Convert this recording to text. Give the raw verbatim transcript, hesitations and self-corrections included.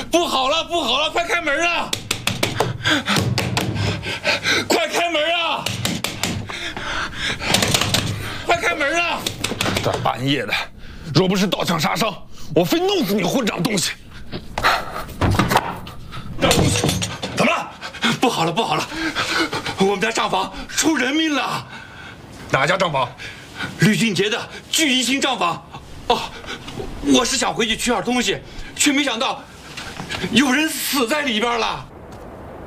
不好了，不好了，快开门啊！快开门啊！快开门啊！大半夜的，若不是盗抢杀伤，我非弄死你混账东西！怎么了？不好了，不好了！我们家账房出人命了！哪家账房？吕俊杰的聚一星账房。哦，我是想回去取点东西，却没想到有人死在里边了。